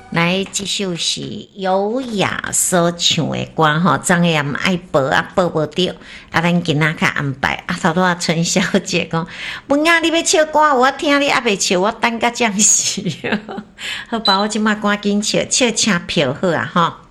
来，这首是优雅所唱的歌吼，张也毋爱报啊，报无着啊，咱今仔较安排啊。头拄啊，春小姐讲，文啊，你要唱歌，我听你还袂唱，我等甲将死。好吧，我即马赶紧唱，唱车票好啊，吼。